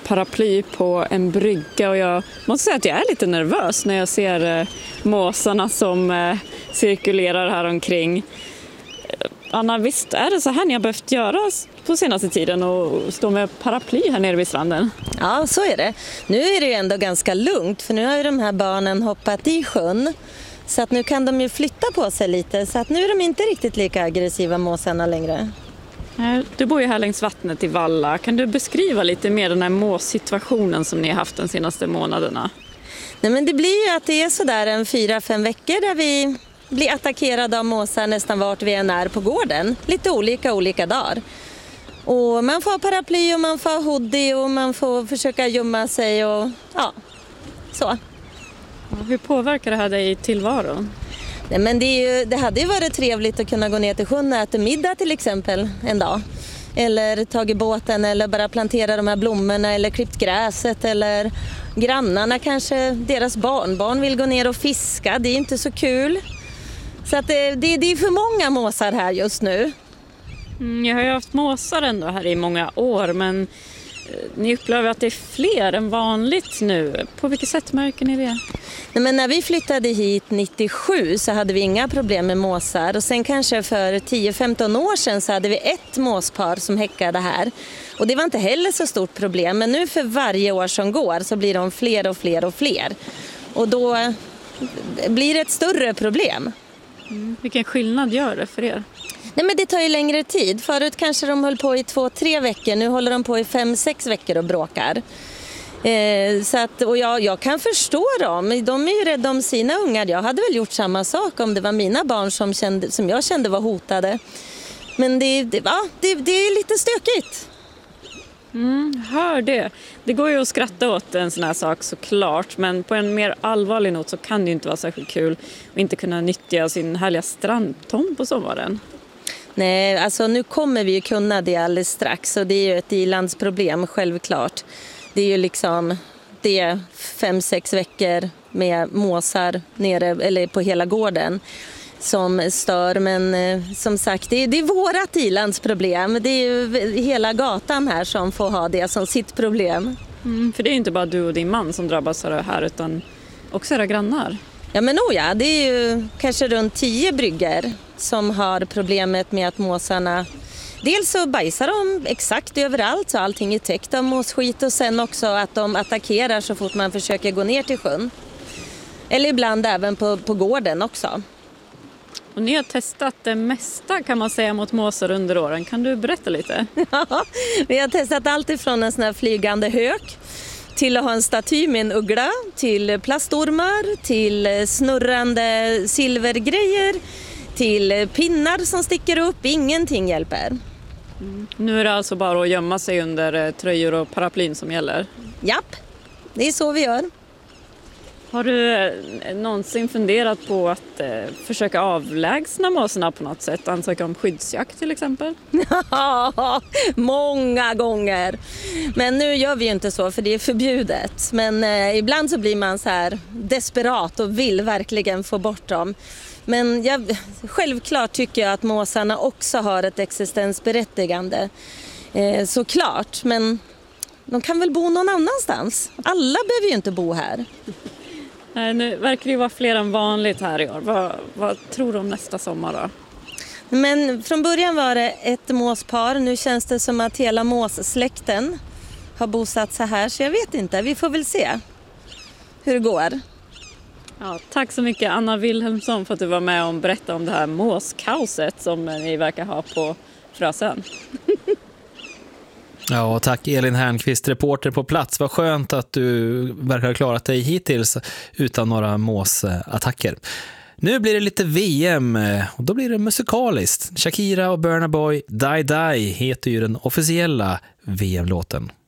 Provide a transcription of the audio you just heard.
paraply på en brygga och jag måste säga att jag är lite nervös när jag ser måsarna som cirkulerar här omkring. Anna, visst är det så här ni har behövt göra på senaste tiden och stå med paraply här nere vid stranden? Ja, så är det. Nu är det ju ändå ganska lugnt för nu har ju de här barnen hoppat i sjön. Så att nu kan de ju flytta på sig lite så att nu är de inte riktigt lika aggressiva måsarna längre. Du bor ju här längs vattnet i Valla. Kan du beskriva lite mer den här måssituationen som ni har haft de senaste månaderna? Nej, men det blir ju att det är sådär 4-5 veckor där vi blir attackerade av måsar nästan vart vi än är på gården. Lite olika dagar. Och man får paraply och man får hoodie och man får försöka gömma sig och ja, så. Hur påverkar det här dig i tillvaron? Nej, men det hade ju varit trevligt att kunna gå ner till sjön och äta middag till exempel en dag. Eller tagit båten eller bara plantera de här blommorna eller klippt gräset eller grannarna kanske, deras barnbarn vill gå ner och fiska. Det är inte så kul. Så att det är för många måsar här just nu. Jag har ju haft måsar ändå här i många år men ni upplever att det är fler än vanligt nu. På vilket sätt märker ni det? Nej, men när vi flyttade hit 97 så hade vi inga problem med måsar. Och sen kanske för 10-15 år sedan så hade vi ett måspar som häckade här. Och det var inte heller så stort problem. Men nu för varje år som går så blir de fler och fler och fler. Och då blir det ett större problem. Vilken skillnad gör det för er? Nej, men det tar ju längre tid. Förut kanske de höll på i 2-3 veckor. Nu håller de på i 5-6 veckor och bråkar. Så att, och jag kan förstå dem. De är ju rädda om sina ungar. Jag hade väl gjort samma sak om det var mina barn som jag kände var hotade. Men det är lite stökigt. Hör det. Det går ju att skratta åt en sån här sak såklart. Men på en mer allvarlig not så kan det ju inte vara särskilt kul att inte kunna nyttja sin härliga strandtomt på sommaren. Nej, alltså nu kommer vi ju kunna det alldeles strax. Och det är ju ett ilandsproblem självklart. Det är ju liksom 5-6 veckor med måsar nere eller på hela gården som stör. Men som sagt, det är vårat ilandsproblem. Det är ju hela gatan här som får ha det som sitt problem. För det är inte bara du och din man som drabbas av det här utan också era grannar. Ja, men det är ju kanske runt 10 brygger som har problemet med att måsarna... Dels så bajsar de exakt överallt så allting är täckt av måsskit och sen också att de attackerar så fort man försöker gå ner till sjön. Eller ibland även på gården också. Och ni har testat det mesta kan man säga mot måsar under åren. Kan du berätta lite? Ja, vi har testat allt ifrån en sån här flygande hök till att ha en staty med en uggla, till plastormar, till snurrande silvergrejer, till pinnar som sticker upp. Ingenting hjälper. Nu är det alltså bara att gömma sig under tröjor och paraplyn som gäller? Japp, det är så vi gör. Har du någonsin funderat på att försöka avlägsna måsarna på något sätt? Ansöka om skyddsjakt till exempel? Ja, många gånger. Men nu gör vi ju inte så för det är förbjudet. Men ibland så blir man så här desperat och vill verkligen få bort dem. Men självklart tycker jag att måsarna också har ett existensberättigande. Såklart, men de kan väl bo någon annanstans. Alla behöver ju inte bo här. Nu verkar det ju vara fler än vanligt här i år. Vad tror du om nästa sommar då? Men från början var det ett måspar. Nu känns det som att hela måssläkten har bosatt sig här. Så jag vet inte, vi får väl se hur det går. Ja, tack så mycket Anna Wilhelmsson för att du var med och berättade om det här måskaoset som ni verkar ha på Frösön. Ja, tack Elin Hernqvist, reporter på plats. Vad skönt att du verkar ha klarat dig hittills utan några måsattacker. Nu blir det lite VM och då blir det musikaliskt. Shakira och Burna Boy, Die Die heter ju den officiella VM-låten.